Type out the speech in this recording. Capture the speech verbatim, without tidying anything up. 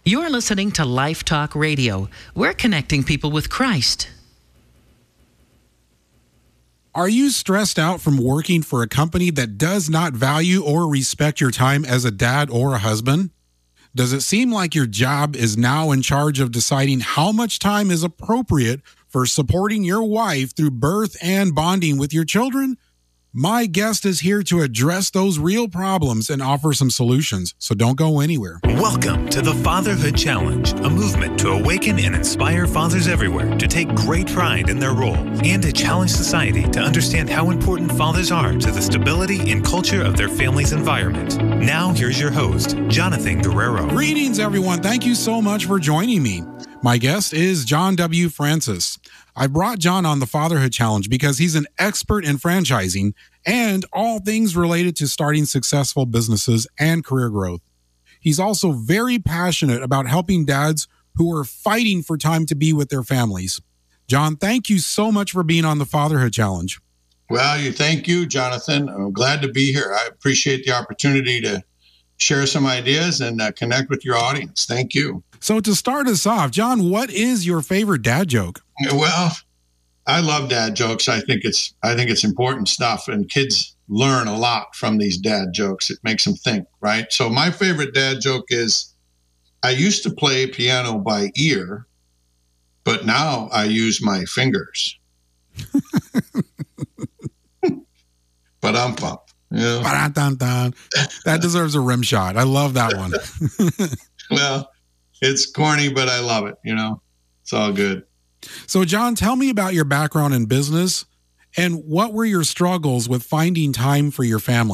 You're listening to Life Talk Radio. We're connecting people with Christ. Are you stressed out from working for a company that does not value or respect your time as a dad or a husband? Does it seem like your job is now in charge of deciding how much time is appropriate for supporting your wife through birth and bonding with your children? My guest is here to address those real problems and offer some solutions, so don't go anywhere. Welcome to the Fatherhood Challenge, a movement to awaken and inspire fathers everywhere to take great pride in their role and to challenge society to understand how important fathers are to the stability and culture of their family's environment. Now, here's your host, Jonathan Guerrero. Greetings, everyone. Thank you so much for joining me. My guest is John W. Francis. I brought John on the Fatherhood Challenge because he's an expert in franchising and all things related to starting successful businesses and career growth. He's also very passionate about helping dads who are fighting for time to be with their families. John, thank you so much for being on the Fatherhood Challenge. Well, you thank you, Jonathan. I'm glad to be here. I appreciate the opportunity to share some ideas and uh, connect with your audience. Thank you. So to start us off, John, what is your favorite dad joke? Well, I love dad jokes. I think it's I think it's important stuff, and kids learn a lot from these dad jokes. It makes them think, right? So my favorite dad joke is, I used to play piano by ear, but now I use my fingers. But I'm pumped. Yeah. That deserves a rim shot. I love that one. Well, it's corny, but I love it. You know, it's all good. So, John, tell me about your background in business and what were your struggles with finding time for your family?